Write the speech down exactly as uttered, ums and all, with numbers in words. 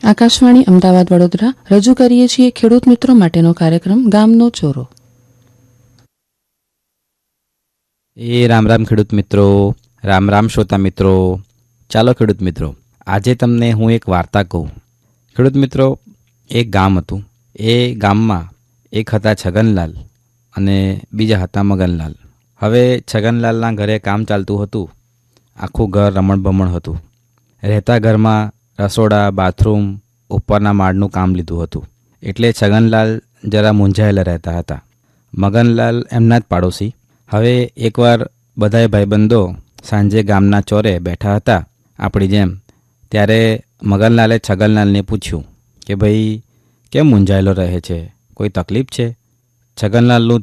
આકાશવાણી અમદાવાદ વડોદરા રજૂ કરીએ છીએ ખેડૂત મિત્રો માટેનો કાર્યક્રમ ગામનો ચોરો. એ રામ રામ ખેડૂત મિત્રો, રામ રામ શ્રોતા મિત્રો. ચાલો ખેડૂત મિત્રો, આજે તમને હું એક વાર્તા કહું. ખેડૂત મિત્રો, એક ગામ હતું. એ ગામમાં એક હતા છગનલાલ અને બીજા હતા મગનલાલ. હવે છગનલાલના ઘરે કામ ચાલતું હતું. આખું ઘર રમણ-ભમણ હતું. રહેતા ઘરમાં રસોડા, બાથરૂમ, ઉપરના માળનું કામ લીધું હતું. એટલે છગનલાલ જરા મૂંઝાયેલા રહેતા હતા. મગનલાલ એમના જ પાડોશી. હવે એકવાર બધાય ભાઈબંધો સાંજે ગામના ચોરે બેઠા હતા આપણી જેમ. ત્યારે મગનલાલે છગનલાલને પૂછ્યું કે ભાઈ કેમ મૂંઝાયેલો રહે છે, કોઈ તકલીફ છે? છગનલાલનું